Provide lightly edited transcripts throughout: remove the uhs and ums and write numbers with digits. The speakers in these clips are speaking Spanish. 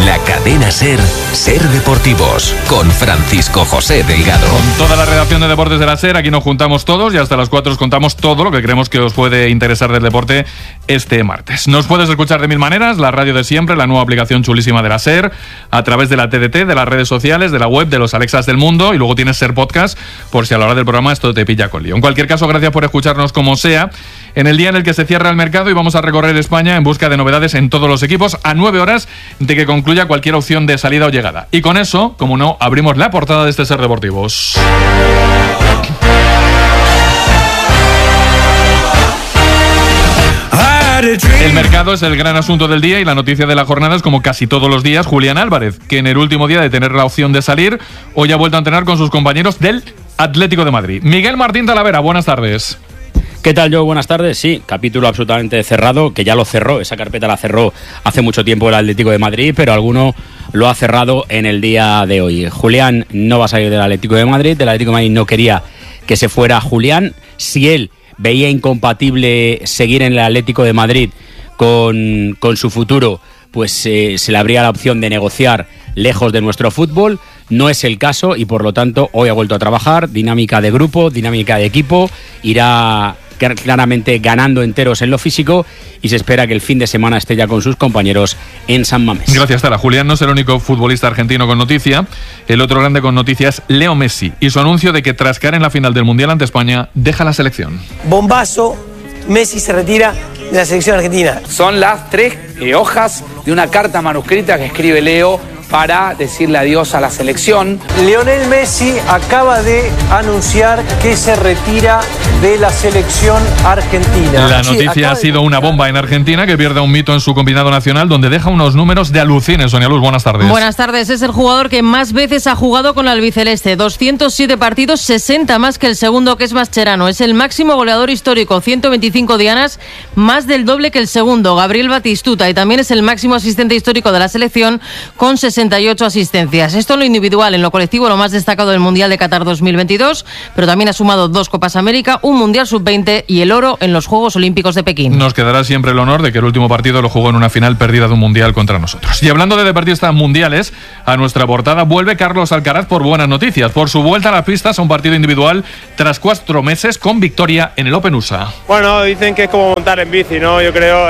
la cadena SER, Ser Deportivos, con Francisco José Delgado. Con toda la redacción de Deportes de la SER, aquí nos juntamos todos y hasta las 4 os contamos todo lo que creemos que os puede interesar del deporte este martes. Nos puedes escuchar de mil maneras, la radio de siempre, la nueva aplicación chulísima de la SER, a través de la TDT, de las redes sociales, de la web, de los Alexas del mundo, y luego tienes SER Podcast, por si a la hora del programa esto te pilla con lío. En cualquier caso, gracias por escucharnos como sea, en el día en el que se cierra el mercado y vamos a recorrer España en busca de novedades en todos los equipos, a 9 horas de que concluya cualquier opción de salida o llegada. Y con eso, como no, abrimos la portada de este Ser Deportivos. El mercado es el gran asunto del día y la noticia de la jornada es, como casi todos los días, Julián Álvarez, que en el último día de tener la opción de salir, hoy ha vuelto a entrenar con sus compañeros del Atlético de Madrid. Miguel Martín Talavera, buenas tardes. ¿Qué tal, Joe? Buenas tardes. Sí, capítulo absolutamente cerrado, que ya lo cerró, esa carpeta la cerró hace mucho tiempo el Atlético de Madrid, pero alguno lo ha cerrado en el día de hoy. Julián no va a salir del Atlético de Madrid, el Atlético de Madrid no quería que se fuera Julián. Si él veía incompatible seguir en el Atlético de Madrid con su futuro, pues se le abría la opción de negociar lejos de nuestro fútbol. No es el caso y por lo tanto hoy ha vuelto a trabajar, dinámica de grupo, dinámica de equipo, irá claramente ganando enteros en lo físico y se espera que el fin de semana esté ya con sus compañeros en San Mamés. Gracias, Tara. Julián no es el único futbolista argentino con noticia. El otro grande con noticia es Leo Messi y su anuncio de que tras caer en la final del Mundial ante España deja la selección. Bombazo, Messi se retira de la selección argentina. Son las 3 hojas de una carta manuscrita que escribe Leo para decirle adiós a la selección. Lionel Messi acaba de anunciar que se retira de la selección argentina. La noticia ha sido una bomba en Argentina, que pierde un mito en su combinado nacional, donde deja unos números de alucines. Sonia Luz, buenas tardes. Buenas tardes. Es el jugador que más veces ha jugado con la albiceleste. 207 partidos, 60 más que el segundo, que es Mascherano. Es el máximo goleador histórico, 125 dianas, más del doble que el segundo, Gabriel Batistuta. Y también es el máximo asistente histórico de la selección, con 68 asistencias. Esto en lo individual. En lo colectivo, lo más destacado del Mundial de Qatar 2022, pero también ha sumado 2 Copas América, un Mundial Sub-20 y el oro en los Juegos Olímpicos de Pekín. Nos quedará siempre el honor de que el último partido lo jugó en una final perdida de un Mundial contra nosotros. Y hablando de deportistas mundiales, a nuestra portada vuelve Carlos Alcaraz por buenas noticias, por su vuelta a las pistas a un partido individual tras 4 meses con victoria en el Open USA. Bueno, dicen que es como montar en bici, ¿no? Yo creo...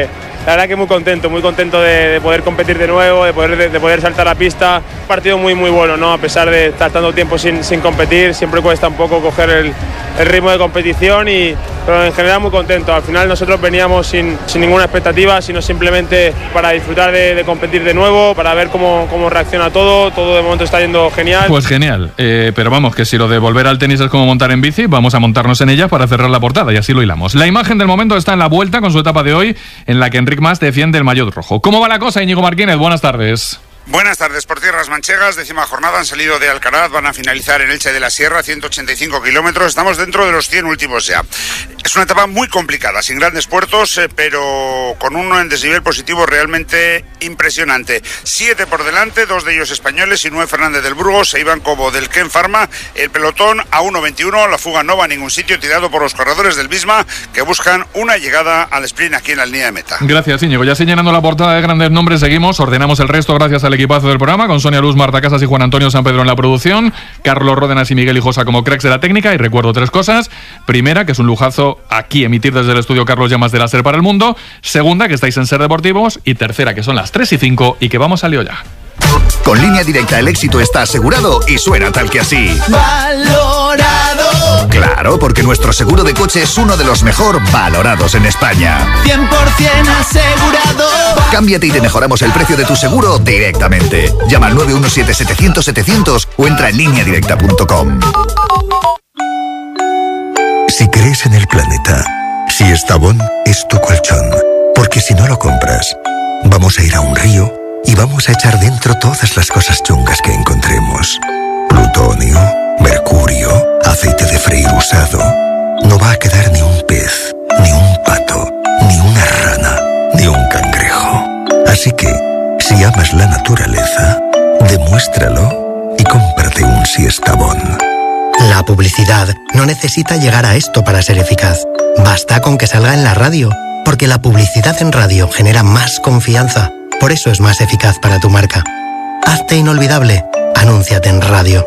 La verdad que muy contento de poder competir de nuevo, de poder saltar a la pista. Un partido muy bueno, ¿no? A pesar de estar tanto tiempo sin competir, siempre cuesta un poco coger el ritmo de competición, pero en general muy contento. Al final nosotros veníamos sin ninguna expectativa, sino simplemente para disfrutar de competir de nuevo, para ver cómo reacciona todo de momento está yendo genial. Pues genial, pero vamos, que si lo de volver al tenis es como montar en bici, vamos a montarnos en ella para cerrar la portada y así lo hilamos. La imagen del momento está en la vuelta con su etapa de hoy, en la que Enric Mas defiende el maillot rojo. ¿Cómo va la cosa, Íñigo Martínez? Buenas tardes. Buenas tardes. Por tierras manchegas, 10ª jornada, han salido de Alcaraz, van a finalizar en Elche de la Sierra, 185 kilómetros, estamos dentro de los 100 últimos ya. Es una etapa muy complicada, sin grandes puertos, pero con uno en desnivel positivo realmente impresionante. 7 por delante, 2 de ellos españoles, Sinúe Fernández del Burgos, e Iván Cobo del Ken Pharma. El pelotón a 1.21, la fuga no va a ningún sitio, tirado por los corredores del Visma, que buscan una llegada al sprint aquí en la línea de meta. Gracias, Íñigo. Ya señalando la portada de grandes nombres, seguimos, ordenamos el resto gracias al equipazo del programa, con Sonia Luz, Marta Casas y Juan Antonio San Pedro en la producción, Carlos Ródenas y Miguel Hijosa como cracks de la técnica. Y recuerdo 3 cosas. Primera, que es un lujazo aquí emitir desde el estudio Carlos Llamas de la SER para el mundo. Segunda, que estáis en Ser Deportivos. Y tercera, que son las 3:05 y que vamos a lío ya. Con Línea Directa el éxito está asegurado y suena tal que así. ¡Valorado! Claro, porque nuestro seguro de coche es uno de los mejor valorados en España. 100% asegurado. Cámbiate y te mejoramos el precio de tu seguro directamente. Llama al 917-700-700 o entra en lineadirecta.com. Si crees en el planeta, si Estavón es tu colchón, porque si no lo compras, vamos a ir a un río y vamos a echar dentro todas las cosas chungas que encontremos. Plutonio, mercurio, aceite de freír usado. No va a quedar ni un pez, ni un pato, ni una rana, ni un cangrejo. Así que, si amas la naturaleza, demuéstralo y cómprate un Siestabón. La publicidad no necesita llegar a esto para ser eficaz. Basta con que salga en la radio, porque la publicidad en radio genera más confianza. Por eso es más eficaz para tu marca. Hazte inolvidable. Anúnciate en radio.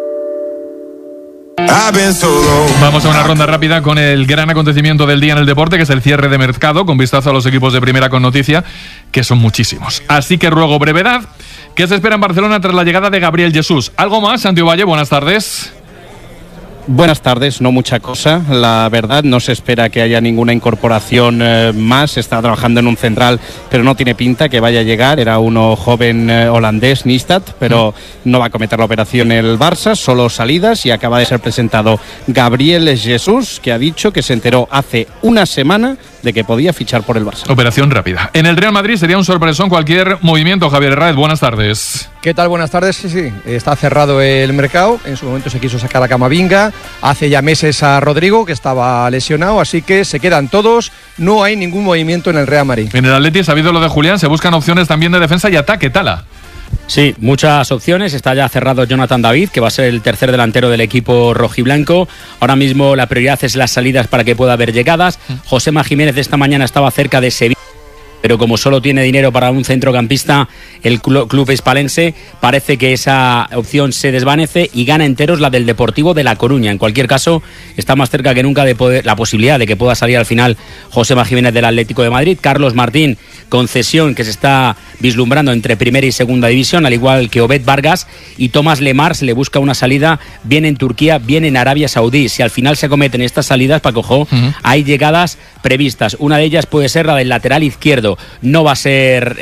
Vamos a una ronda rápida con el gran acontecimiento del día en el deporte, que es el cierre de mercado, con vistazo a los equipos de primera con noticia, que son muchísimos. Así que ruego brevedad. ¿Qué se espera en Barcelona tras la llegada de Gabriel Jesús? ¿Algo más, Santiago Valle? Buenas tardes. Buenas tardes, no mucha cosa, la verdad, no se espera que haya ninguna incorporación más, está trabajando en un central, pero no tiene pinta que vaya a llegar, era uno joven holandés, Nistad, pero no va a cometer la operación el Barça, solo salidas, y acaba de ser presentado Gabriel Jesús, que ha dicho que se enteró hace una semana de que podía fichar por el Barça. Operación rápida. En el Real Madrid sería un sorpresón cualquier movimiento. Javier Herráez, buenas tardes. ¿Qué tal? Buenas tardes. Sí, está cerrado el mercado. En su momento se quiso sacar a Camavinga. Hace ya meses a Rodrigo, que estaba lesionado, así que se quedan todos. No hay ningún movimiento en el Real Madrid. En el Atleti, sabido lo de Julián, se buscan opciones también de defensa y ataque. Tala. Sí, muchas opciones. Está ya cerrado Jonathan David, que va a ser el tercer delantero del equipo rojiblanco. Ahora mismo la prioridad es las salidas para que pueda haber llegadas. Josema Jiménez esta mañana estaba cerca de Sevilla, pero como solo tiene dinero para un centrocampista, el club hispalense, parece que esa opción se desvanece y gana enteros la del Deportivo de La Coruña. En cualquier caso, está más cerca que nunca de la posibilidad de que pueda salir al final Josema Jiménez del Atlético de Madrid. Carlos Martín, concesión que se está vislumbrando entre primera y segunda división, al igual que Obed Vargas, y Tomás Lemar se le busca una salida bien en Turquía, bien en Arabia Saudí. Si al final se cometen estas salidas, Paco, hay llegadas previstas. Una de ellas puede ser la del lateral izquierdo. No va a ser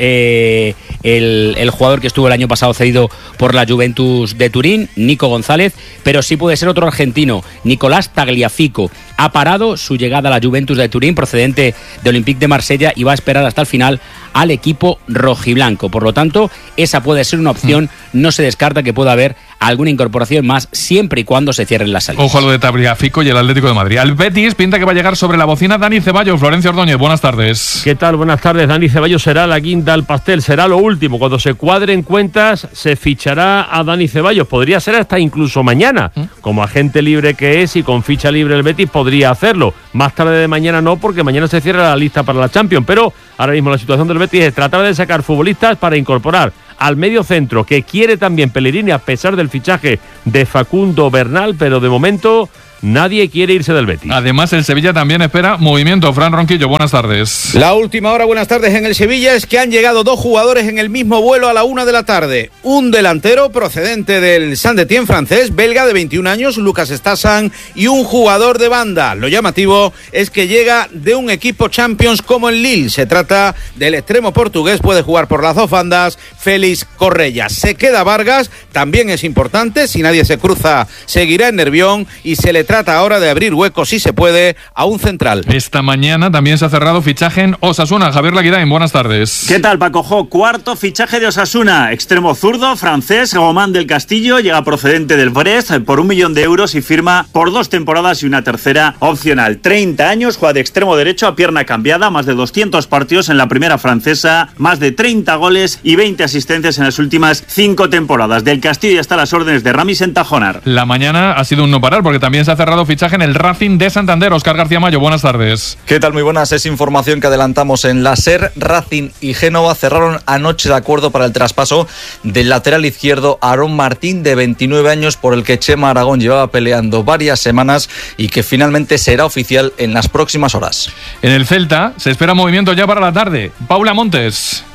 el jugador que estuvo el año pasado cedido por la Juventus de Turín, Nico González, pero sí puede ser otro argentino, Nicolás Tagliafico. Ha parado su llegada a la Juventus de Turín, procedente de Olympique de Marsella, y va a esperar hasta el final al equipo rojiblanco. Por lo tanto, esa puede ser una opción. No se descarta que pueda haber alguna incorporación más, siempre y cuando se cierren las salidas. Ojo a lo de Tagliafico y el Atlético de Madrid. Al Betis pinta que va a llegar sobre la bocina Dani Ceballos. Florencio Ordóñez, buenas tardes. ¿Qué tal? Buenas tardes. Dani Ceballos será la guinda al pastel, será lo último. Cuando se cuadren cuentas, se fichará a Dani Ceballos. Podría ser hasta incluso mañana. Como agente libre que es y con ficha libre el Betis, podría hacerlo. Más tarde de mañana no, porque mañana se cierra la lista para la Champions. Pero ahora mismo la situación del Betis es tratar de sacar futbolistas para incorporar al medio centro, que quiere también Pellegrini a pesar del fichaje de Facundo Bernal, pero de momento nadie quiere irse del Betis. Además, el Sevilla también espera movimiento. Fran Ronquillo, buenas tardes. La última hora, buenas tardes, en el Sevilla es que han llegado dos jugadores en el mismo vuelo a la 1 de la tarde. Un delantero procedente del Saint-Étienne francés, belga de 21 años, Lucas Stassan, y un jugador de banda. Lo llamativo es que llega de un equipo Champions como el Lille. Se trata del extremo portugués, puede jugar por las dos bandas, Félix Correia. Se queda Vargas, también es importante, si nadie se cruza, seguirá en Nervión, y se le trata ahora de abrir huecos, si se puede, a un central. Esta mañana también se ha cerrado fichaje en Osasuna. Javier Laguidain, buenas tardes. ¿Qué tal, Paco? Cuarto fichaje de Osasuna. Extremo zurdo, francés, Román del Castillo, llega procedente del Brest por 1 millón de euros y firma por 2 temporadas y una tercera opcional. 30 años, juega de extremo derecho a pierna cambiada, más de 200 partidos en la primera francesa, más de 30 goles y 20 asistencias en las últimas 5 temporadas. Del Castillo está a las órdenes de Rami Sentajonar. La mañana ha sido un no parar, porque también se ha cerrado fichaje en el Racing de Santander. Óscar García Mayo, buenas tardes. ¿Qué tal? Muy buenas. Es información que adelantamos en la SER. Racing y Génova cerraron anoche de acuerdo para el traspaso del lateral izquierdo Aarón Martín, de 29 años, por el que Chema Aragón llevaba peleando varias semanas y que finalmente será oficial en las próximas horas. En el Celta se espera movimiento ya para la tarde. Paula Montes.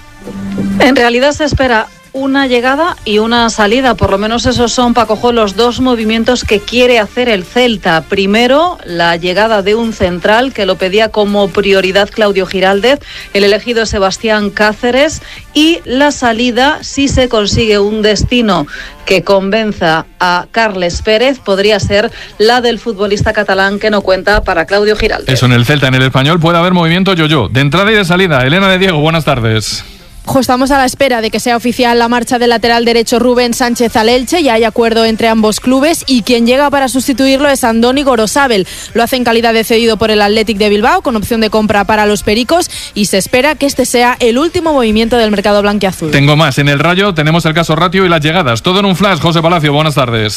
En realidad se espera una llegada y una salida, por lo menos esos son, Paco, los dos movimientos que quiere hacer el Celta. Primero, la llegada de un central, que lo pedía como prioridad Claudio Giraldez, el elegido Sebastián Cáceres, y la salida, si se consigue un destino que convenza a Carles Pérez, podría ser la del futbolista catalán, que no cuenta para Claudio Giraldez. Eso en el Celta. En el Español puede haber movimiento yo-yo, de entrada y de salida. Elena de Diego, buenas tardes. Estamos a la espera de que sea oficial la marcha del lateral derecho Rubén Sánchez al Elche. Ya hay acuerdo entre ambos clubes y quien llega para sustituirlo es Andoni Gorosabel. Lo hace en calidad de cedido por el Athletic de Bilbao, con opción de compra para los Pericos, y se espera que este sea el último movimiento del mercado blanquiazul. Tengo más. En el Rayo tenemos el caso Ratio y las llegadas. Todo en un flash. José Palacio, buenas tardes.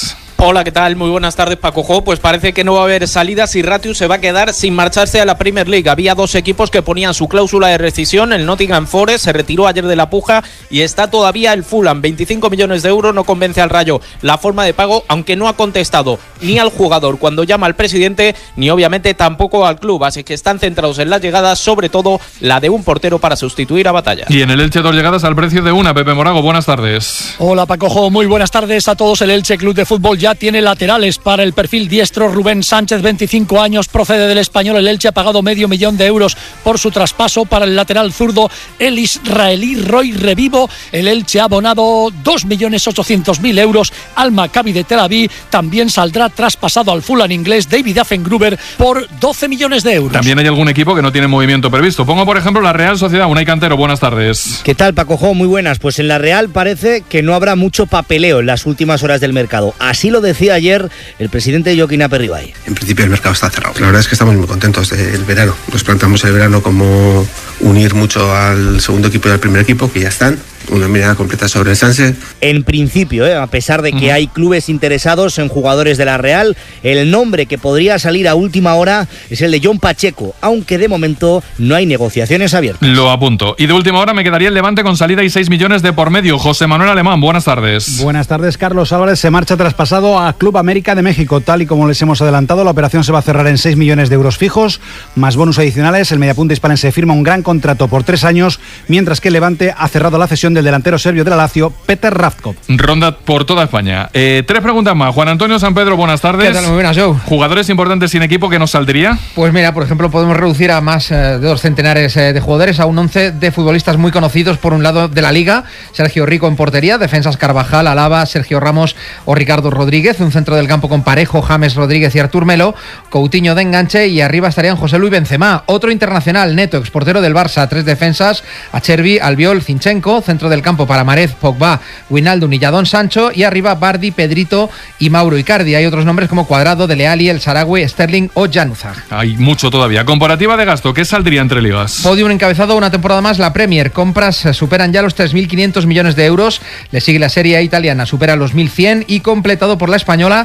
Hola, ¿qué tal? Muy buenas tardes, Paco Jo. Pues parece que no va a haber salidas y Ratius se va a quedar sin marcharse a la Premier League. Había dos equipos que ponían su cláusula de rescisión. El Nottingham Forest se retiró ayer de la puja y está todavía el Fulham. 25 millones de euros, no convence al Rayo la forma de pago, aunque no ha contestado ni al jugador cuando llama al presidente, ni obviamente tampoco al club. Así que están centrados en las llegadas, sobre todo la de un portero para sustituir a Batalla. Y en el Elche, 2 llegadas al precio de una. Pepe Morago, buenas tardes. Hola, Paco Jo. Muy buenas tardes a todos. El Elche Club de Fútbol ya tiene laterales para el perfil diestro. Rubén Sánchez, 25 años, procede del Español. El Elche ha pagado $500,000 por su traspaso. Para el lateral zurdo, el israelí Roy Revivo. El Elche ha abonado 2.800.000 euros al Maccabi de Tel Aviv. También saldrá traspasado al Fulham inglés David Affengruber por 12 millones de euros. También hay algún equipo que no tiene movimiento previsto. Pongo, por ejemplo, la Real Sociedad. Unai Cantero, buenas tardes. ¿Qué tal, Paco Jo? Muy buenas. Pues en la Real parece que no habrá mucho papeleo en las últimas horas del mercado. Así lo decía ayer el presidente Joaquín Aperribay. En principio el mercado está cerrado. La verdad es que estamos muy contentos del verano. Nos planteamos el verano como unir mucho al segundo equipo y al primer equipo, que ya están. Una mirada completa sobre el Sanse. En principio, a pesar de que hay clubes interesados en jugadores de la Real, el nombre que podría salir a última hora es el de John Pacheco, aunque de momento no hay negociaciones abiertas. Lo apunto. Y de última hora me quedaría el Levante con salida y 6 millones de por medio. José Manuel Alemán, buenas tardes. Buenas tardes. Carlos Álvarez se marcha traspasado a Club América de México. Tal y como les hemos adelantado, la operación se va a cerrar en 6 millones de euros fijos, más bonus adicionales. El mediapunta hispalense firma un gran contrato por 3 años, mientras que el Levante ha cerrado la cesión del delantero serbio de la Lazio, Peter Ravkov. Ronda por toda España. 3 preguntas más. Juan Antonio San Pedro, buenas tardes. ¿Qué tal? Muy buenas, Joe. ¿Jugadores importantes sin equipo que nos saldría? Pues mira, por ejemplo, podemos reducir a más de 2 centenares de jugadores a un 11 de futbolistas muy conocidos. Por un lado de la Liga, Sergio Rico en portería, defensas Carvajal, Alaba, Sergio Ramos o Ricardo Rodríguez, un centro del campo con Parejo, James Rodríguez y Artur Melo, Coutinho de enganche y arriba estarían José Luis Benzema. Otro internacional, Neto, exportero del Barça, 3 defensas, Acherbi, Albiol, Zinchenko, centro del campo para Marez, Pogba, Wijnaldum y Jadon Sancho, y arriba Bardi, Pedrito y Mauro Icardi. Hay otros nombres como Cuadrado, Dele Alli, El Sarawi, Sterling o Januzaj. Hay mucho todavía. Comparativa de gasto, ¿qué saldría entre ligas? Podium encabezado una temporada más la Premier. Compras superan ya los 3.500 millones de euros. Le sigue la Serie A italiana, supera los 1.100 y completado por la española,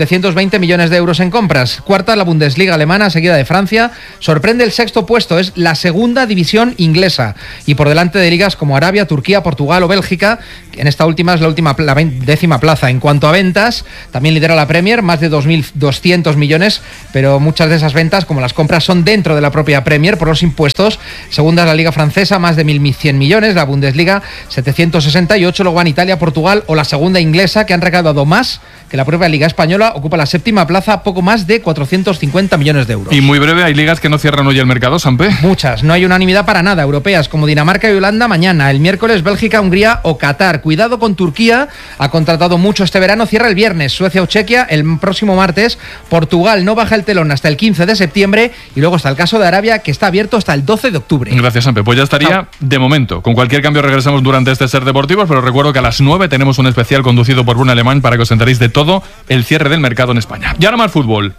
720 millones de euros en compras. Cuarta la Bundesliga alemana, seguida de Francia. Sorprende el 6º puesto, es la segunda división inglesa. Y por delante de ligas como Arabia, Turquía, Portugal o Bélgica. En esta última es la 10ª plaza. En cuanto a ventas, también lidera la Premier, más de 2.200 millones, pero muchas de esas ventas, como las compras, son dentro de la propia Premier por los impuestos. Segunda es la Liga Francesa, más de 1.100 millones, la Bundesliga 768, luego van Italia, Portugal o la segunda inglesa, que han recaudado más que la propia Liga Española, ocupa la 7ª plaza, poco más de 450 millones de euros. Y muy breve, ¿hay ligas que no cierran hoy el mercado, Sampe? Muchas, no hay unanimidad para nada. Europeas como Dinamarca y Holanda mañana, el miércoles Bélgica, Hungría o Qatar. Cuidado con Turquía, ha contratado mucho este verano, cierra el viernes. Suecia o Chequia el próximo martes. Portugal no baja el telón hasta el 15 de septiembre y luego está el caso de Arabia, que está abierto hasta el 12 de octubre. Gracias, Sampe. Pues ya estaría de momento. Con cualquier cambio regresamos durante este Ser Deportivos, pero recuerdo que a las 9 tenemos un especial conducido por Bruno Alemán para que os enteréis de todo el cierre del mercado en España. Y ahora más fútbol.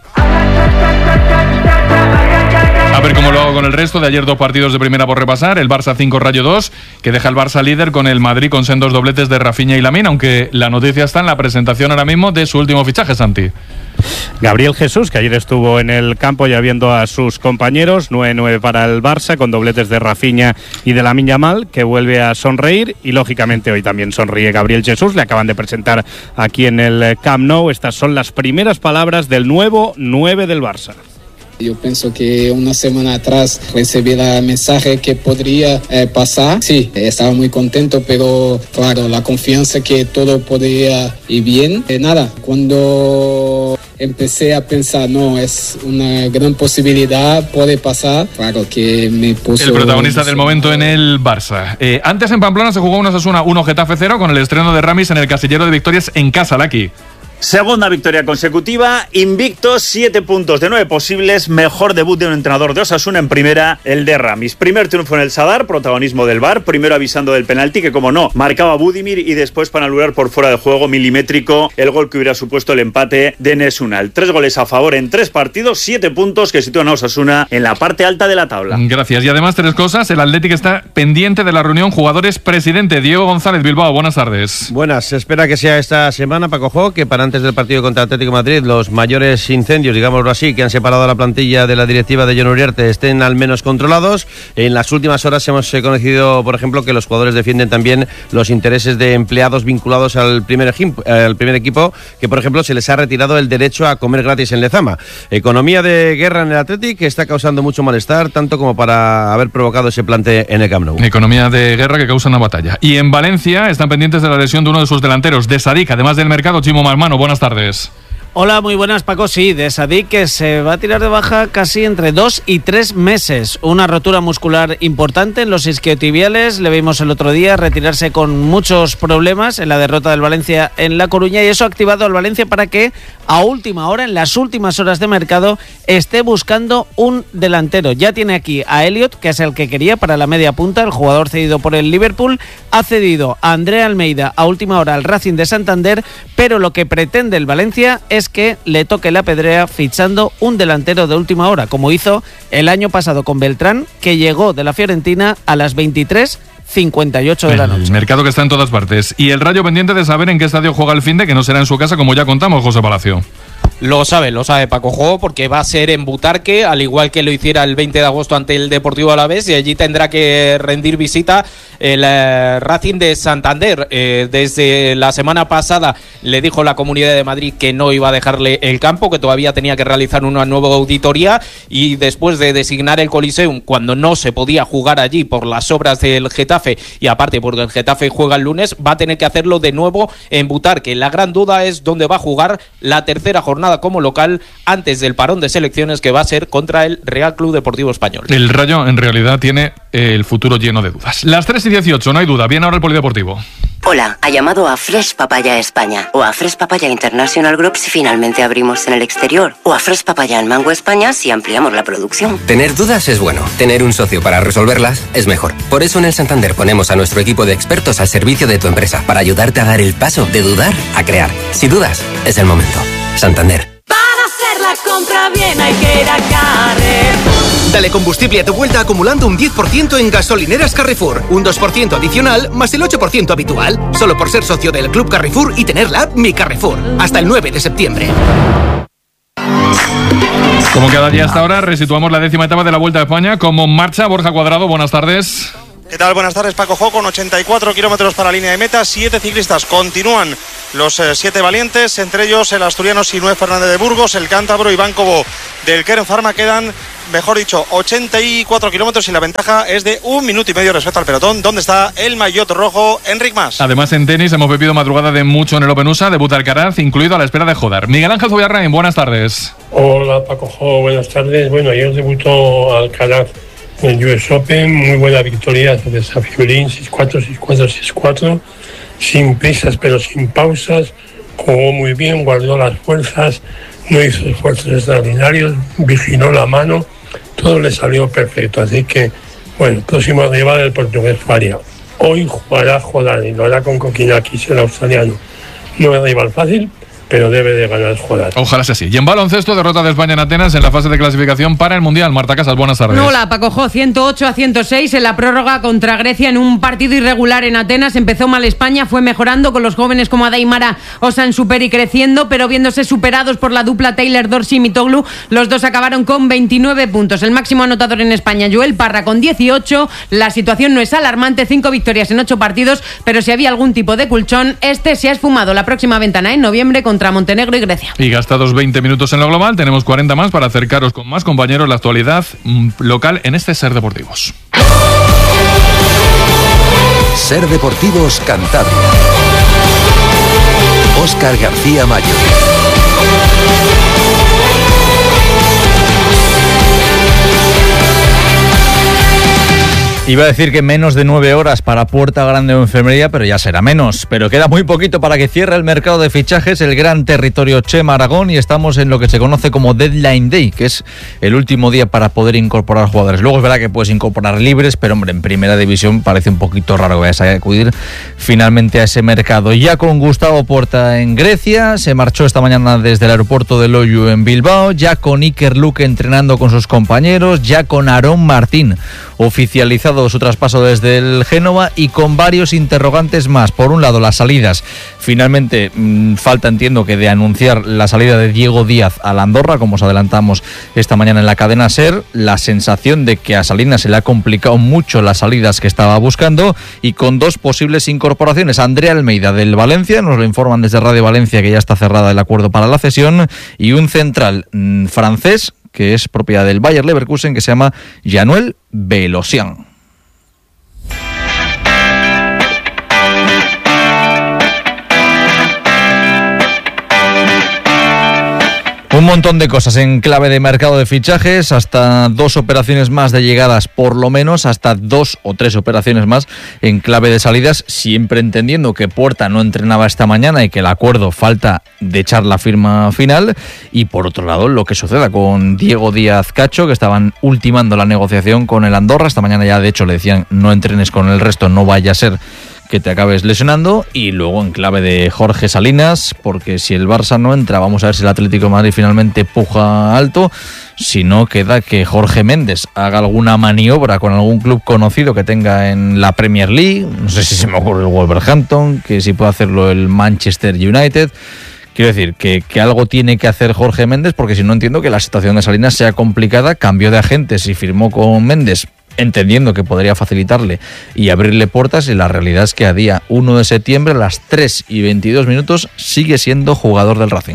A ver cómo lo hago con el resto. De ayer 2 partidos de primera por repasar. El Barça 5, Rayo 2, que deja el Barça líder con el Madrid con sendos dobletes de Rafinha y Lamine, aunque la noticia está en la presentación ahora mismo de su último fichaje, Santi. Gabriel Jesús, que ayer estuvo en el campo ya viendo a sus compañeros. 9-9 para el Barça, con dobletes de Rafinha y de Lamine Yamal, que vuelve a sonreír, y lógicamente hoy también sonríe Gabriel Jesús. Le acaban de presentar aquí en el Camp Nou. Estas son las primeras palabras del nuevo 9 del Barça. Yo pienso que una semana atrás recibí el mensaje que podría pasar. Sí, estaba muy contento, pero claro, la confianza que todo podría ir bien. Nada, cuando empecé a pensar, no, es una gran posibilidad, puede pasar, claro que me puso... El protagonista del momento en el Barça. Antes en Pamplona se jugó un Osasuna 1 Getafe 0 con el estreno de Ramis en el casillero de victorias en casa, Laki. Segunda victoria consecutiva, invictos, 7 puntos de 9 posibles, mejor debut de un entrenador de Osasuna en primera, el de Ramis. Primer triunfo en el Sadar, protagonismo del VAR, primero avisando del penalti que, como no, marcaba Budimir, y después para anular por fuera de juego milimétrico el gol que hubiera supuesto el empate de Nesunal. 3 goles a favor en 3 partidos, 7 puntos que sitúan a Osasuna en la parte alta de la tabla. Gracias. Y además 3 cosas, el Athletic está pendiente de la reunión jugadores-presidente. Diego González, Bilbao, buenas tardes. Buenas, se espera que sea esta semana, Paco Jo, que para antes del partido contra Atlético de Madrid, los mayores incendios, digámoslo así, que han separado a la plantilla de la directiva de Jon Uriarte estén al menos controlados. En las últimas horas hemos conocido, por ejemplo, que los jugadores defienden también los intereses de empleados vinculados al primer equipo, que por ejemplo se les ha retirado el derecho a comer gratis en Lezama. Economía de guerra en el Athletic que está causando mucho malestar, tanto como para haber provocado ese plante en el Camp Nou. Economía de guerra que causa una batalla. Y en Valencia están pendientes de la lesión de uno de sus delanteros, de Sadik, además del mercado. Chimo Marmano, buenas tardes. Hola, muy buenas, Paco. Sí, de Sadik, que se va a tirar de baja casi entre 2 y 3 meses. Una rotura muscular importante en los isquiotibiales. Le vimos el otro día retirarse con muchos problemas en la derrota del Valencia en La Coruña, y eso ha activado al Valencia para que a última hora, en las últimas horas de mercado, esté buscando un delantero. Ya tiene aquí a Elliot, que es el que quería para la media punta, el jugador cedido por el Liverpool. Ha cedido a Andrea Almeida a última hora al Racing de Santander, pero lo que pretende el Valencia es que le toque la pedrea fichando un delantero de última hora, como hizo el año pasado con Beltrán, que llegó de la Fiorentina a las 23:58 de la noche. El mercado que está en todas partes. Y el Rayo pendiente de saber en qué estadio juega el finde, que no será en su casa, como ya contamos, José Palacio. Lo sabe Paco Jo, porque va a ser en Butarque, al igual que lo hiciera el 20 de agosto ante el Deportivo Alavés, y allí tendrá que rendir visita el Racing de Santander. Desde la semana pasada le dijo la Comunidad de Madrid que no iba a dejarle el campo, que todavía tenía que realizar una nueva auditoría, y después de designar el Coliseum cuando no se podía jugar allí por las obras del Getafe, y aparte porque el Getafe juega el lunes, va a tener que hacerlo de nuevo en Butarque. La gran duda es dónde va a jugar la tercera jornada como local antes del parón de selecciones, que va a ser contra el Real Club Deportivo Español. El Rayo en realidad tiene el futuro lleno de dudas. Las 3:18, no hay duda. Viene ahora el Polideportivo. Hola, ha llamado a Fresh Papaya España o a Fresh Papaya International Group si finalmente abrimos en el exterior, o a Fresh Papaya en Mango España si ampliamos la producción. Tener dudas es bueno, tener un socio para resolverlas es mejor. Por eso en el Santander ponemos a nuestro equipo de expertos al servicio de tu empresa, para ayudarte a dar el paso de dudar a crear. Si dudas, es el momento. Santander. Para hacer la compra bien hay que ir a Carrefour. Dale combustible a tu vuelta acumulando un 10% en gasolineras Carrefour, un 2% adicional más el 8% habitual, solo por ser socio del Club Carrefour y tener la app Mi Carrefour. Hasta el 9 de septiembre. Como cada día hasta ahora, resituamos la 10ª etapa de la Vuelta a España. Como marcha, Borja Cuadrado, buenas tardes. ¿Qué tal? Buenas tardes, Paco Jo, con 84 kilómetros para la línea de meta, 7 ciclistas. Continúan los 7 valientes, entre ellos el asturiano Sinué Fernández de Burgos, el cántabro Iván Cobo del Keren Pharma. Quedan, mejor dicho, 84 kilómetros y la ventaja es de 1 minuto y medio respecto al pelotón. ¿Dónde está el maillot rojo? Enric Mas. Además, en tenis hemos vivido madrugada de mucho en el Open USA, debuta Alcaraz, incluido a la espera de Jodar. Miguel Ángel Zoyarrain, buenas tardes. Hola, Paco Jo, buenas tardes. Bueno, ayer debutó Alcaraz en el US Open, muy buena victoria de Safiulín, 6-4, 6-4, 6-4, sin prisas pero sin pausas, jugó muy bien, guardó las fuerzas, no hizo esfuerzos extraordinarios, vigiló la mano, todo le salió perfecto, así que, bueno, próximo rival del portugués Faria. Hoy jugará Jodar y lo hará con Kokinakis, el australiano. No es rival fácil, pero debe de ganar Jodar. Ojalá sea así. Y en baloncesto, derrota de España en Atenas en la fase de clasificación para el Mundial. Marta Casas, buenas tardes. Hola, Paco Jo, 108-106 en la prórroga contra Grecia en un partido irregular en Atenas. Empezó mal España, fue mejorando con los jóvenes como Adaimara Osansuperi creciendo, pero viéndose superados por la dupla Taylor Dorsey y Mitoglu, los dos acabaron con 29 puntos. El máximo anotador en España, Joel Parra, con 18. La situación no es alarmante, 5 victorias en 8 partidos, pero si había algún tipo de colchón, este se ha esfumado. La próxima ventana en noviembre contra Montenegro y Grecia. Y gastados 20 minutos en lo global, tenemos 40 más para acercaros con más compañeros la actualidad local en este Ser Deportivos. Ser Deportivos Cantabria. Óscar García Mayo. Iba a decir que menos de 9 horas para Puerta Grande o Enfermería, pero ya será menos. Pero queda muy poquito para que cierre el mercado de fichajes, el gran territorio Chema Aragón, y estamos en lo que se conoce como Deadline Day, que es el último día para poder incorporar jugadores. Luego es verdad que puedes incorporar libres, pero hombre, en primera división parece un poquito raro que vayas a acudir finalmente a ese mercado. Ya con Gustavo Porta en Grecia, se marchó esta mañana desde el aeropuerto de Loiu en Bilbao, ya con Iker Luque entrenando con sus compañeros, ya con Aarón Martín oficializado confirmado su traspaso desde el Génova y con varios interrogantes más. Por un lado, las salidas. Finalmente, falta, entiendo, que de anunciar la salida de Diego Díaz a la Andorra, como os adelantamos esta mañana en la cadena SER. La sensación de que a Salinas se le ha complicado mucho las salidas que estaba buscando, y con dos posibles incorporaciones. Andrea Almeida del Valencia, nos lo informan desde Radio Valencia que ya está cerrada el acuerdo para la cesión, y un central francés que es propiedad del Bayer Leverkusen, que se llama Januel Belosian. Un montón de cosas en clave de mercado de fichajes, hasta 2 operaciones más de llegadas, por lo menos, hasta 2 o 3 operaciones más en clave de salidas, siempre entendiendo que Puerta no entrenaba esta mañana y que el acuerdo falta de echar la firma final. Y por otro lado, lo que suceda con Diego Díaz Cacho, que estaban ultimando la negociación con el Andorra. Esta mañana ya, de hecho, le decían: no entrenes con el resto, no vaya a ser que te acabes lesionando. Y luego en clave de Jorge Salinas, porque si el Barça no entra, vamos a ver si el Atlético de Madrid finalmente puja alto. Si no, queda que Jorge Méndez haga alguna maniobra con algún club conocido que tenga en la Premier League. No sé si se me ocurre el Wolverhampton, que si puede hacerlo el Manchester United. Quiero decir que algo tiene que hacer Jorge Méndez, porque si no, entiendo que la situación de Salinas sea complicada. Cambió de agentes y firmó con Méndez, entendiendo que podría facilitarle y abrirle puertas, y la realidad es que a día 1 de septiembre, a las 3:22, sigue siendo jugador del Racing.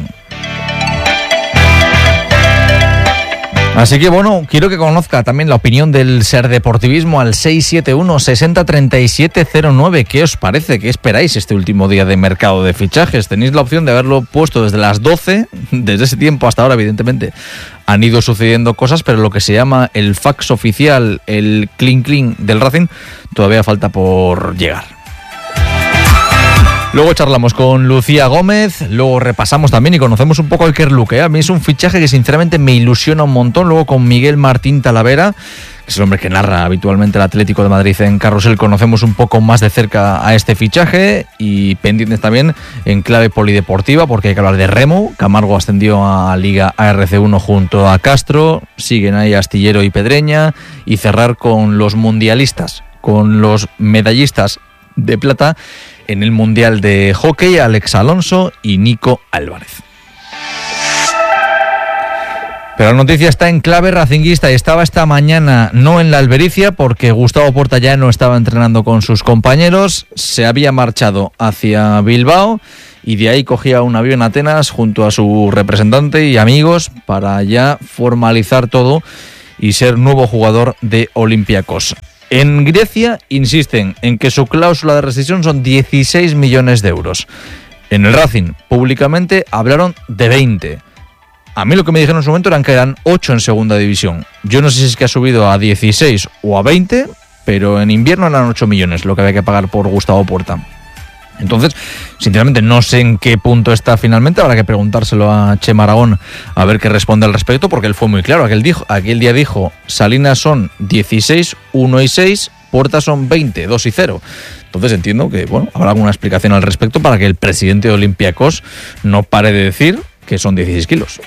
Así que bueno, quiero que conozca también la opinión del Ser Deportivismo al 671 60 37 09. ¿Qué os parece? ¿Qué esperáis este último día de mercado de fichajes? Tenéis la opción de haberlo puesto desde las 12, desde ese tiempo hasta ahora, evidentemente han ido sucediendo cosas, pero lo que se llama el fax oficial, el clean del Racing, todavía falta por llegar. Luego charlamos con Lucía Gómez, luego repasamos también y conocemos un poco al Kerluke. A mí es un fichaje que sinceramente me ilusiona un montón. Luego con Miguel Martín Talavera, que es el hombre que narra habitualmente el Atlético de Madrid en Carrusel, conocemos un poco más de cerca a este fichaje, y pendientes también en clave polideportiva, porque hay que hablar de remo. Camargo ascendió a Liga ARC1 junto a Castro, siguen ahí Astillero y Pedreña, y cerrar con los mundialistas, con los medallistas de plata en el Mundial de Hockey, Alex Alonso y Nico Álvarez. Pero la noticia está en clave racinguista, y estaba esta mañana no en la Albericia, porque Gustavo Puerta ya no estaba entrenando con sus compañeros, se había marchado hacia Bilbao y de ahí cogía un avión a Atenas junto a su representante y amigos para ya formalizar todo y ser nuevo jugador de Olympiacos. En Grecia insisten en que su cláusula de rescisión son 16 millones de euros. En el Racing, públicamente, hablaron de 20. A mí lo que me dijeron en su momento que eran 8 en segunda división. Yo no sé si es que ha subido a 16 o a 20, pero en invierno eran 8 millones lo que había que pagar por Gustavo Puerta. Entonces, sinceramente, no sé en qué punto está finalmente. Habrá que preguntárselo a Chema Aragón a ver qué responde al respecto, porque él fue muy claro. Aquel día dijo: Salinas son 16, 1 y 6, Puerta son 20, 2 y 0. Entonces entiendo que habrá alguna explicación al respecto para que el presidente de Olympiacos no pare de decir que son 16 kilos.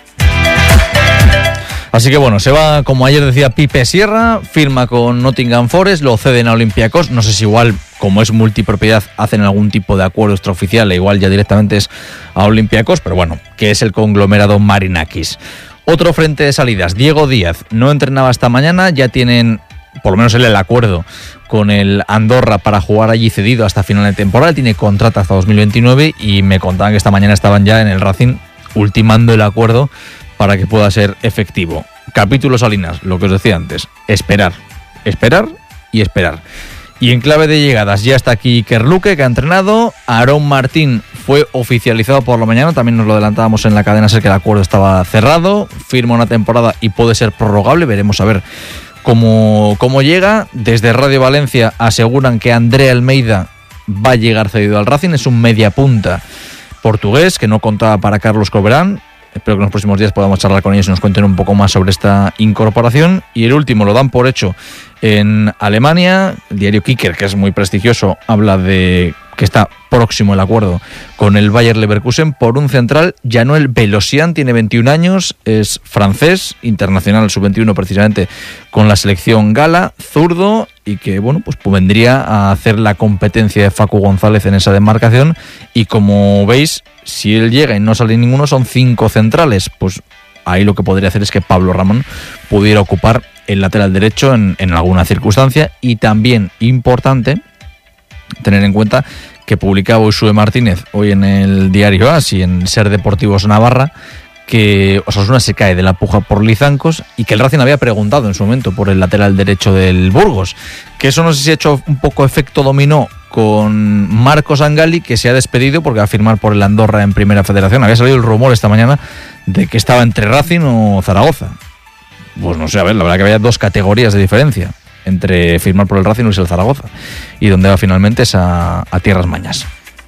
Así que se va, como ayer decía Pipe Sierra, firma con Nottingham Forest, lo ceden a Olympiacos. No sé si igual, como es multipropiedad, hacen algún tipo de acuerdo extraoficial, e igual ya directamente es a Olympiacos, pero que es el conglomerado Marinakis. Otro frente de salidas, Diego Díaz, no entrenaba esta mañana, ya tienen, por lo menos el acuerdo con el Andorra para jugar allí cedido hasta final de temporada, tiene contrato hasta 2029, y me contaban que esta mañana estaban ya en el Racing ultimando el acuerdo para que pueda ser efectivo. Capítulo Salinas, lo que os decía antes, esperar y esperar. Y en clave de llegadas, ya está aquí Kerluke, que ha entrenado. Aarón Martín fue oficializado por la mañana, también nos lo adelantábamos en la cadena SER que el acuerdo estaba cerrado, firma una temporada y puede ser prorrogable, veremos a ver cómo llega. Desde Radio Valencia aseguran que Andrea Almeida va a llegar cedido al Racing, es un mediapunta portugués que no contaba para Carlos Coberán. Espero que en los próximos días podamos charlar con ellos y nos cuenten un poco más sobre esta incorporación. Y el último lo dan por hecho en Alemania. El diario Kicker, que es muy prestigioso, habla de que está próximo el acuerdo con el Bayer Leverkusen por un central. Januel Belosian tiene 21 años, es francés, internacional sub-21 precisamente con la selección gala, zurdo, y que bueno, pues vendría a hacer la competencia de Facu González en esa demarcación. Y como veis, si él llega y no sale ninguno, son 5 centrales, pues ahí lo que podría hacer es que Pablo Ramón pudiera ocupar el lateral derecho en alguna circunstancia. Y también importante tener en cuenta que publicaba Uxue Martínez hoy en el diario AS y en Ser Deportivos Navarra que Osasuna se cae de la puja por Lizancos y que el Racing había preguntado en su momento por el lateral derecho del Burgos, que eso no sé si ha hecho un poco efecto dominó con Marcos Angali, que se ha despedido porque va a firmar por el Andorra en Primera Federación. Había salido el rumor esta mañana de que estaba entre Racing o Zaragoza. Pues no sé, a ver, la verdad que había 2 categorías de diferencia entre firmar por el Racing o el Zaragoza, y donde va finalmente es a tierras mañas.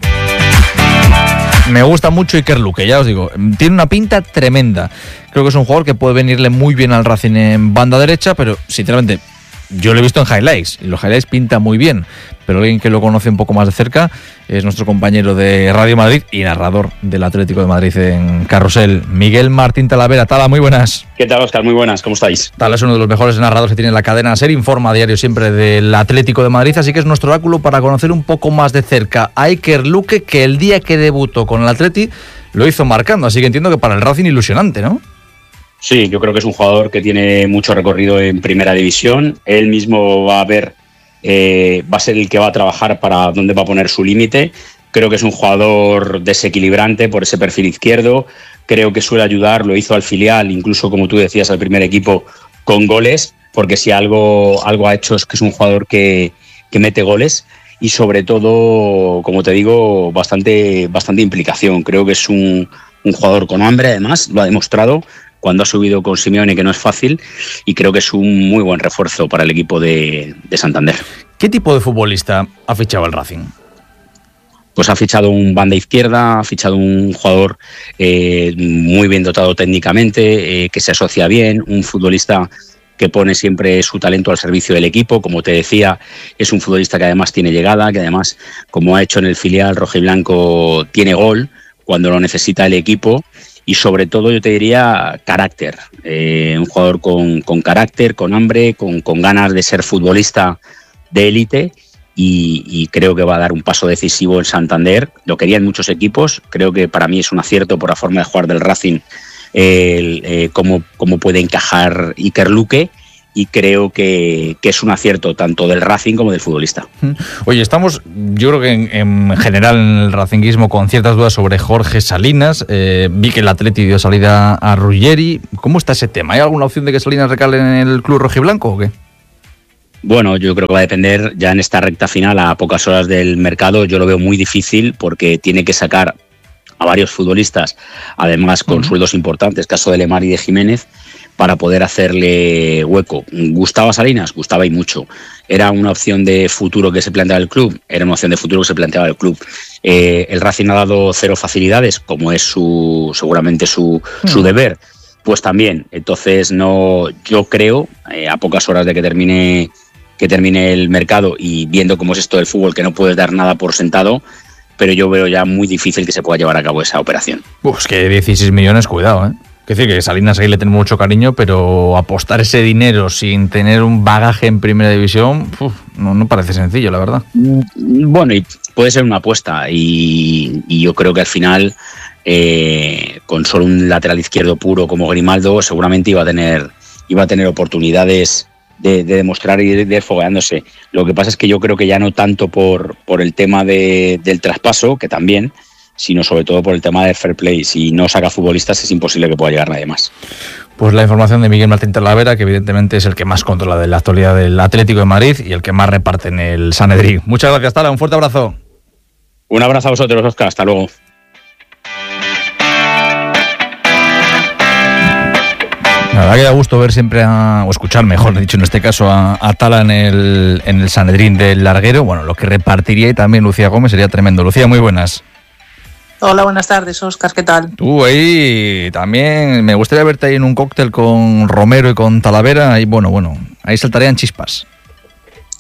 Me gusta mucho Iker Luque, ya os digo, tiene una pinta tremenda. Creo que es un jugador que puede venirle muy bien al Racing en banda derecha, pero sinceramente yo lo he visto en highlights y los highlights pinta muy bien, pero alguien que lo conoce un poco más de cerca es nuestro compañero de Radio Madrid y narrador del Atlético de Madrid en Carrusel, Miguel Martín Talavera. Tala, muy buenas. ¿Qué tal, Óscar? Muy buenas, ¿cómo estáis? Tala es uno de los mejores narradores que tiene la cadena SER, informa a diario siempre del Atlético de Madrid, así que es nuestro oráculo para conocer un poco más de cerca a Iker Luque, que el día que debutó con el Atleti lo hizo marcando, así que entiendo que para el Racing ilusionante, ¿no? Sí, yo creo que es un jugador que tiene mucho recorrido en Primera División. Él mismo va a ver, va a ser el que va a trabajar para dónde va a poner su límite. Creo que es un jugador desequilibrante por ese perfil izquierdo. Creo que suele ayudar, lo hizo al filial, incluso como tú decías, al primer equipo con goles, porque si algo ha hecho es que es un jugador que mete goles y sobre todo, como te digo, bastante implicación. Creo que es un jugador con hambre, además, lo ha demostrado cuando ha subido con Simeone, que no es fácil, y creo que es un muy buen refuerzo para el equipo de Santander. ¿Qué tipo de futbolista ha fichado el Racing? Pues ha fichado un banda izquierda, ha fichado un jugador muy bien dotado técnicamente, que se asocia bien, un futbolista que pone siempre su talento al servicio del equipo. Como te decía, es un futbolista que además tiene llegada, que además, como ha hecho en el filial rojiblanco, tiene gol cuando lo necesita el equipo. Y sobre todo, yo te diría, carácter. Un jugador con carácter, con hambre, con ganas de ser futbolista de élite, y creo que va a dar un paso decisivo en Santander. Lo querían muchos equipos. Creo que para mí es un acierto por la forma de jugar del Racing, cómo puede encajar Iker Luque. Y creo que es un acierto tanto del Racing como del futbolista. Oye, estamos, yo creo que en general en el racinguismo con ciertas dudas sobre Jorge Salinas. Vi que el Atleti dio salida a Ruggeri. ¿Cómo está ese tema? ¿Hay alguna opción de que Salinas recale en el club rojiblanco o qué? Bueno, yo creo que va a depender ya en esta recta final, a pocas horas del mercado. Yo lo veo muy difícil porque tiene que sacar a varios futbolistas, además con sueldos importantes, caso de Lemar y de Jiménez, para poder hacerle hueco. ¿Gustaba Salinas? Gustaba y mucho. ¿Era una opción de futuro que se planteaba el club? Era una opción de futuro que se planteaba el club. El Racing ha dado 0 facilidades, como es seguramente su deber. Pues también. Entonces, yo creo, a pocas horas de que termine el mercado y viendo cómo es esto del fútbol, que no puedes dar nada por sentado, pero yo veo ya muy difícil que se pueda llevar a cabo esa operación. Es que 16 millones, cuidado, ¿eh? Es decir, que Salinas ahí le tiene mucho cariño, pero apostar ese dinero sin tener un bagaje en Primera División, no parece sencillo, la verdad. Bueno, y puede ser una apuesta, y yo creo que al final, con solo un lateral izquierdo puro como Grimaldo, seguramente iba a tener oportunidades de demostrar y de ir fogueándose. Lo que pasa es que yo creo que ya no tanto por el tema del traspaso, que también, sino sobre todo por el tema del fair play. Si no saca futbolistas es imposible que pueda llegar nadie más. Pues la información de Miguel Martín Talavera, que evidentemente es el que más controla de la actualidad del Atlético de Madrid y el que más reparte en el Sanedrín. Muchas gracias, Tala, un fuerte abrazo. Un abrazo a vosotros, Óscar, hasta luego. La verdad que da gusto ver siempre o escuchar, mejor dicho en este caso, a Tala en el Sanedrín del Larguero. Bueno, lo que repartiría y también Lucía Gómez sería tremendo. Lucía, muy buenas. Hola, buenas tardes, Óscar, ¿qué tal? Tú ahí también, me gustaría verte ahí en un cóctel con Romero y con Talavera, y bueno, ahí saltarían chispas.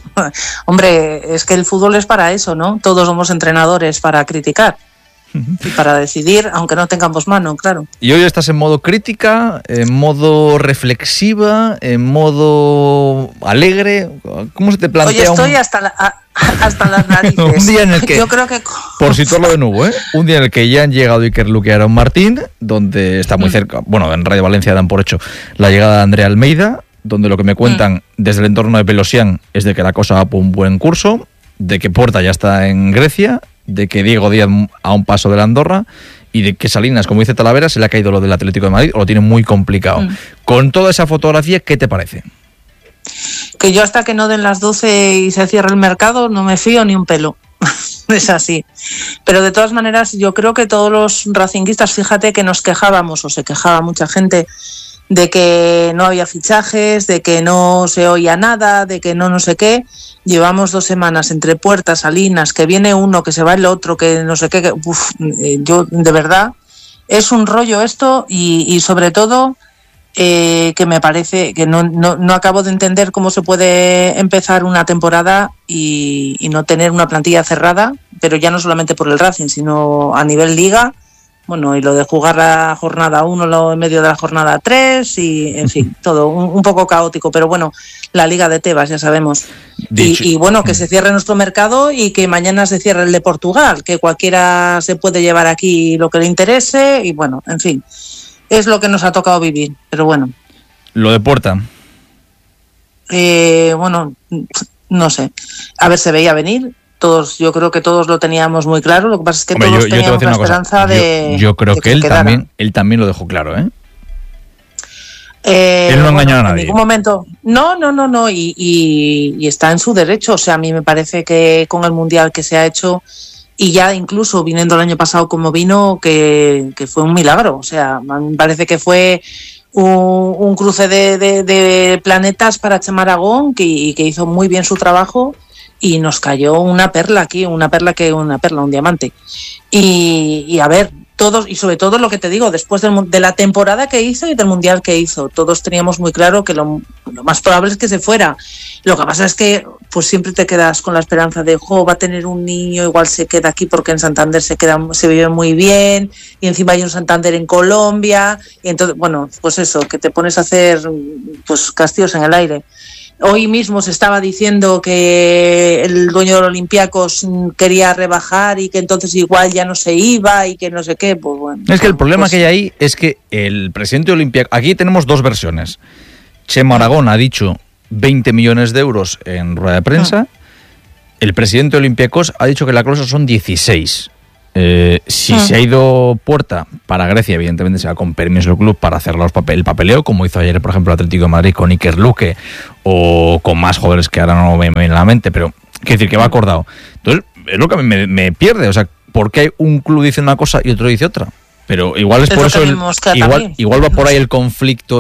Hombre, es que el fútbol es para eso, ¿no? Todos somos entrenadores para criticar y para decidir, aunque no tengamos mano, claro. ¿Y hoy estás en modo crítica, en modo reflexiva, en modo alegre? ¿Cómo se te plantea? Hoy estoy hasta las narices. Un día en el que, yo creo que, por situarlo de nuevo, un día en el que ya han llegado Iker Luque y Aaron Martín, donde está muy cerca, bueno, en Radio Valencia dan por hecho la llegada de Andrea Almeida, donde lo que me cuentan desde el entorno de Pelosian es de que la cosa va por un buen curso, de que Puerta ya está en Grecia, de que Diego Díaz a un paso de la Andorra y de que Salinas, como dice Talavera, se le ha caído lo del Atlético de Madrid o lo tiene muy complicado. Con toda esa fotografía, ¿qué te parece? Que yo hasta que no den las 12 y se cierre el mercado no me fío ni un pelo. Es así. Pero de todas maneras yo creo que todos los racinguistas, fíjate que nos quejábamos, o se quejaba mucha gente, de que no había fichajes, de que no se oía nada, de que no sé qué. Llevamos 2 semanas entre Puerta, Salinas, que viene uno, que se va el otro, que no sé qué. Yo, de verdad, es un rollo esto y sobre todo que me parece que no acabo de entender cómo se puede empezar una temporada y no tener una plantilla cerrada, pero ya no solamente por el Racing, sino a nivel liga. Bueno, y lo de jugar la jornada 1 lo en medio de la jornada 3 y, en fin, todo un poco caótico. Pero bueno, la Liga de Tebas, ya sabemos. Y bueno, que se cierre nuestro mercado y que mañana se cierre el de Portugal, que cualquiera se puede llevar aquí lo que le interese y bueno, en fin, es lo que nos ha tocado vivir. Pero bueno. Lo de Puerta. Bueno, no sé. A ver, se veía venir. Yo creo que todos lo teníamos muy claro, lo que pasa es que todos teníamos la esperanza de... Yo creo que él también lo dejó claro, ¿eh? Él no engañó a nadie. En ningún momento. No, y está en su derecho. O sea, a mí me parece que con el Mundial que se ha hecho, y ya incluso viniendo el año pasado como vino, que fue un milagro. O sea, a mí me parece que fue un cruce de planetas para Chema Aragón, que hizo muy bien su trabajo. Y nos cayó una perla aquí, un diamante. Y a ver, todos, y sobre todo lo que te digo, después de la temporada que hizo y del Mundial que hizo, todos teníamos muy claro que lo más probable es que se fuera. Lo que pasa es que pues siempre te quedas con la esperanza de, va a tener un niño, igual se queda aquí porque en Santander se vive muy bien, y encima hay un Santander en Colombia, y entonces, bueno, pues eso, que te pones a hacer pues castillos en el aire. Hoy mismo se estaba diciendo que el dueño del Olympiacos quería rebajar y que entonces igual ya no se iba y que no sé qué. Pues bueno. Es que el problema que hay ahí es que el presidente Olympiacos... Aquí tenemos 2 versiones. Chema Aragón ha dicho 20 millones de euros en rueda de prensa. El presidente Olympiacos ha dicho que la cláusula son 16. Si se ha ido Puerta para Grecia, evidentemente se va con permiso del club para hacer el papeleo, como hizo ayer, por ejemplo, el Atlético de Madrid con Iker Luque o con más jugadores que ahora no me vienen a la mente, pero quiero decir que va acordado. Entonces, es lo que me pierde, o sea, ¿por qué un club dice una cosa y otro dice otra? Pero igual es por eso, igual va por ahí el conflicto